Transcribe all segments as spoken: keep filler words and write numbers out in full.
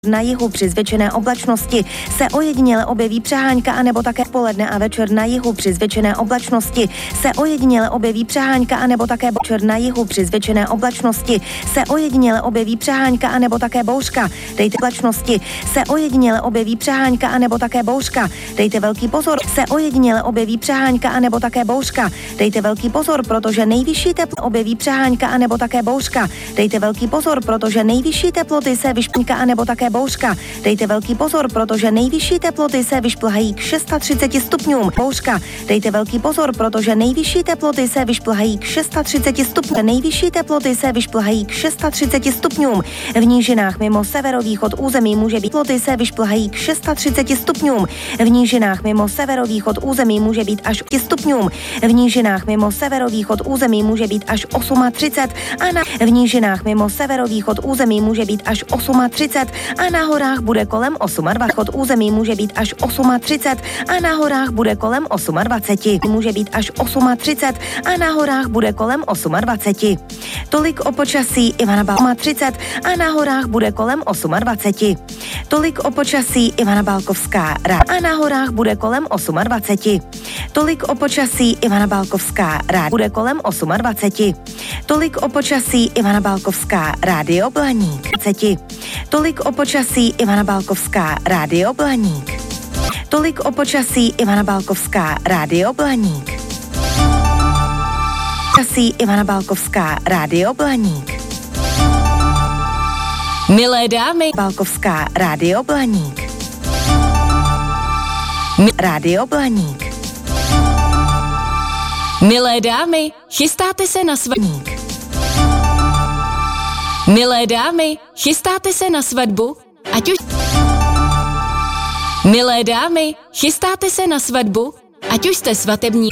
Na jihu při zvětšené oblačnosti se ojediněle objeví přehánka anebo také poledne a večer na jihu při zvětšené oblačnosti se ojediněle objeví přehánka anebo také večer na jihu při zvětšené oblačnosti se ojediněle objeví přehánka anebo také bouřka. Dejte oblačnosti se ojediněle objeví přehánka anebo také bouřka. Dejte velký pozor, se ojediněle objeví přehánka anebo také bouřka. Dejte velký pozor, protože nejvyšší teplo objeví přehánka anebo také bouřka. Dejte velký pozor, protože nejvyšší teploty se vyšplhá anebo také bouřka. Dejte velký pozor, protože nejvyšší teploty se vyšplhají k třiceti šesti stupňům. Bouřka. Dejte velký pozor, protože nejvyšší teploty se vyšplhají k třiceti šesti stupňům. Nejvyšší teploty se vyšplhají k třiceti šesti stupňům. V nížinách mimo severovýchod území může být teploty se vyšplhají k třiceti šesti stupňům. V nížinách mimo severovýchod území může být až stupňům. V nížinách mimo severovýchod území může být až třicet osm a na v nížinách mimo severovýchod území může být až třicet osm a na horách bude kolem dvacet osm. Od území může být až třicet osm a na horách bude kolem dvacet osm. Může být až třicet osm a na horách bude kolem dvacet osm. Tolik o počasí Ivana Bálková třicet a na horách bude kolem dvacet osm. Tolik o počasí Ivana Bálkovská a na horách bude kolem dvacet osm. Tolik o počasí Ivana Bálkovská rád bude kolem dvacet osm. Tolik o počasí Ivana Bálkovská rádio Blaník. Tolik o počasí Ivana Bálkovská rádio Blaník. Tolik o počasí Ivana Bálkovská rádio Blaník. Počasí Ivana Bálkovská rádio Blaník. Milé dámy, Bálkovská rádio Blaník. Rádio Blaník. Milé dámy, chystáte se na svatbu? Milé dámy, chystáte se na svatbu? Ať už... Milé dámy, chystáte se na svatbu? Ať už jste svatební...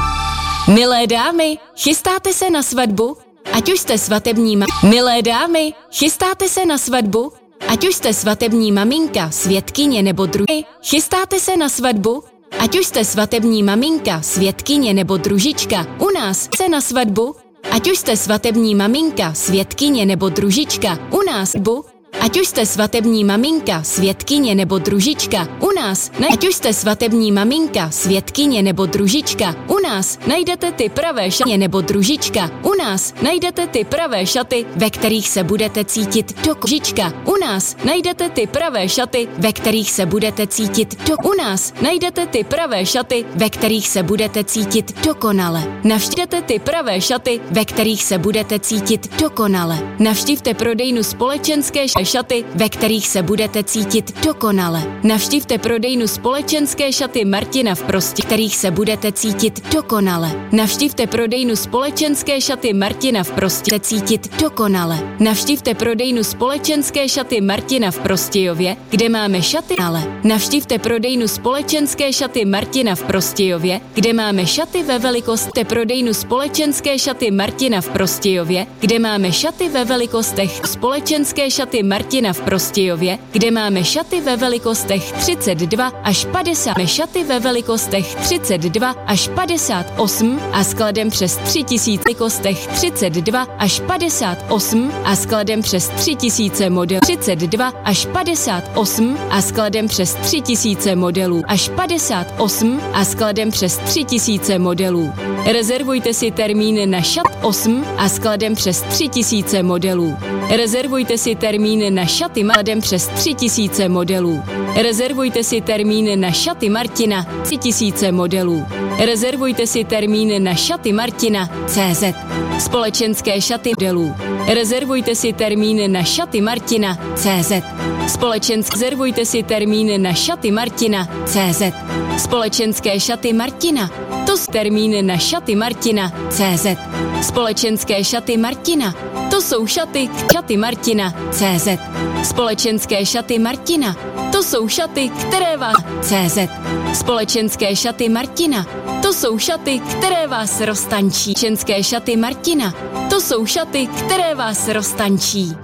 Milé dámy, chystáte se na svatbu? Ať už jste svatební ma... Milé dámy, chystáte se na svatbu? Ať už jste svatební maminka, svědkyně nebo druhy. Chystáte se na svatbu? Ať už jste svatební maminka, svědkyně nebo družička. U nás se na svatbu? Ať už jste svatební maminka, svědkyně nebo družička. U nás bu. Ať už jste svatební maminka, svědkyně nebo družička. U nás, ne, ať už jste svatební maminka, svědkyně nebo družička. U nás najdete ty pravé šaty nebo družička. U nás najdete ty pravé šaty, ve kterých se budete cítit do kožička. U nás najdete ty pravé šaty, ve kterých se budete cítit do... U nás najdete ty pravé šaty, ve kterých se budete cítit dokonale. Navštivte ty pravé šaty, ve kterých se budete cítit dokonale. Navštivte prodejnu společenské šaty, ve kterých se budete cítit dokonale. Navštivte prodejnu společenské šaty Martina v Prostí, kterých se budete cítit dokonale. Navštivte prodejnu společenské šaty Martina v Prostí, cítit dokonale. Navštivte prodejnu společenské šaty Martina v Prostějově, kde máme šaty ale. Navštivte prodejnu společenské šaty Martina v Prostějově, kde máme šaty ve velikosti. Prodejnu společenské šaty Martina v Prostějově, kde máme šaty ve velikostech. Společenské šaty Martina v Prostějově, kde máme šaty ve velikostech třicet dva až padesát. Máme šaty ve velikostech třicet dva až padesát osm a skladem přes tři tisíce. Velikostech třicet dva až padesát osm a skladem přes tři tisíce modelů. třicet dva až padesát osm a skladem přes tři tisíce modelů. Až padesát osm a skladem přes tři tisíce modelů. Rezervujte si termín na šat osm a skladem přes tři tisíce modelů. Rezervujte si termín na šaty Martina přes tři tisíce modelů. Rezervujte si termín na šaty Martina tři tisíce modelů. Rezervujte si termín na šaty Martina C Z. Společenské šaty modelů. Rezervujte si termín na šaty Martina C Z. Společenské rezervujte si termín na šaty Martina C Z. Společenské šaty Martina. To s termín na šaty Martina C Z. Společenské šaty Martina. To jsou šaty šaty Martina C Z. Společenské šaty Martina. To jsou šaty, které vás C Z. Společenské šaty Martina. To jsou šaty, které vás roztančí. Společenské šaty Martina. To jsou šaty, které vás roztančí.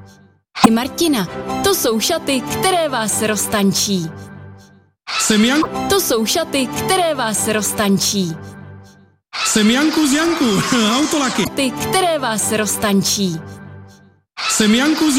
Martina. To jsou šaty, které vás roztančí. Jsem Jan... To jsou šaty, které vás roztančí. Jsem Janku z Janku, autolaky. Ty, které vás roztančí. Jsem Janku z